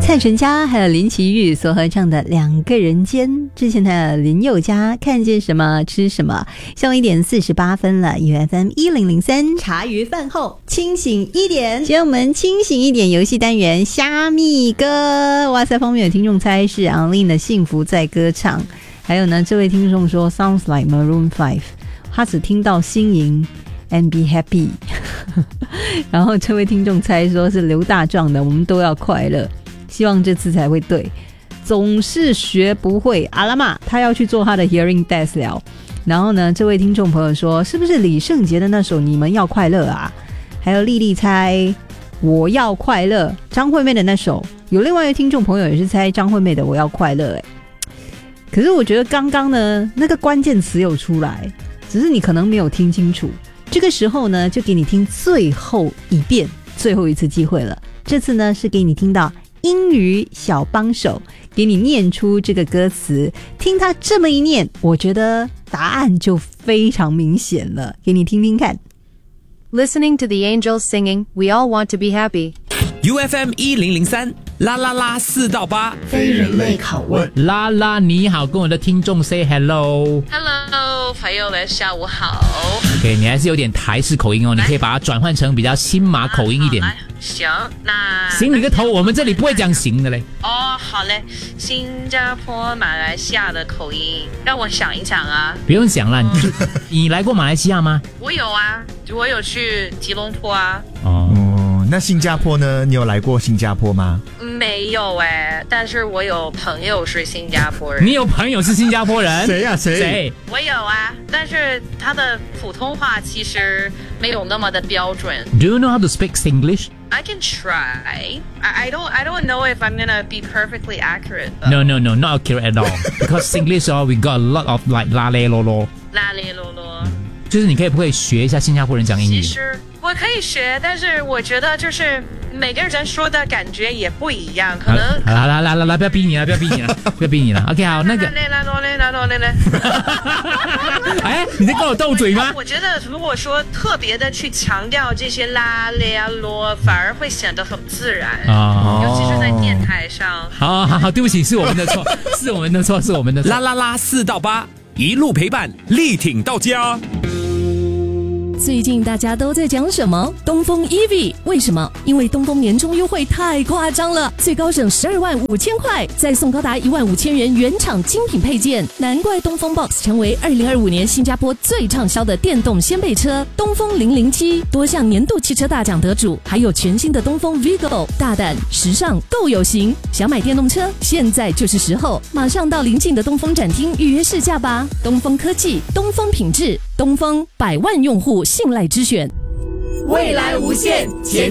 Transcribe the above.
蔡淳佳还有林奇煜所合唱的《两个人间》，之前的林宥嘉看见什么吃什么。下午1点48分了，UFM 1003，茶余饭后清醒一点。今天我们清醒一点游戏单元虾米歌，哇塞，方面有听众猜是 Anlin 的幸福在歌唱，还有呢，这位听众说 Sounds like Maroon 5， 他只听到新营 and be happy 然后这位听众猜说是刘大壮的我们都要快乐，希望这次才会对，总是学不会。阿拉玛他要去做他的 hearing test 了。然后呢，这位听众朋友说是不是李圣杰的那首你们要快乐啊？还有丽丽猜我要快乐，张惠妹的那首。有另外一位听众朋友也是猜张惠妹的我要快乐。可是我觉得刚刚呢那个关键词有出来，只是你可能没有听清楚。这个时候呢就给你听最后一遍，最后一次机会了。这次呢是给你听到英语小帮手，给你念出这个歌词，听他这么一念，我觉得答案就非常明显了，给你听听看。 Listening to the angels singing We all want to be happy. UFM 1003啦啦啦4到8 非人类拷问。 拉拉你好，跟我的听众 say hello。 Hello， 朋友们下午好。 OK， 你还是有点台式口音哦，你可以把它转换成比较新马口音一点。 行，那行你个头，我们这里不会讲行的嘞。 哦，好嘞，新加坡马来西亚的口音，让我想一想啊。 不用想了，你来过马来西亚吗？ 我有啊，我有去吉隆坡啊。 哦，那新加坡呢？你有来过新加坡吗？ 没有但是我有朋友是新加坡人。 你有朋友是新加坡人？ 谁呀？谁？ 我有啊，但是他的普通话其实没有那么的标准。 Do you know how to speak English? I can try. I don't know if I'm gonna be perfectly accurate though. No, not accurate at all. Because English, we got a lot of like 拉嘞啰啰。 拉哩啰啰。 就是你可以不可以学一下新加坡人讲英语？ 其实我可以学，但是我觉得就是每个人说的感觉也不一样，可能。 来，不要逼你了，不要逼你了。OK， 好，那个。哎，你在跟我斗嘴吗？ 我觉得如果说特别的去强调这些拉嘞啊啰，反而会显得很自然尤其是在电台上。 好，对不起，是我们的错，是我们的错。 啦啦啦4到8，一路陪伴，力挺到家。 最近大家都在讲什么？东风 EV， 为什么？因为东风年终优惠太夸张了，最高省12万5千块，再送高达1万5千元原厂精品配件，难怪东风 Box 成为2025年新加坡最畅销的电动掀背车。东风007多项年度汽车大奖得主，还有全新的东风 Vigo， 大胆时尚够有型。想买电动车，现在就是时候，马上到邻近的东风展厅预约试驾吧。东风科技，东风品质，东风100万用户信赖之选， 未来无限，前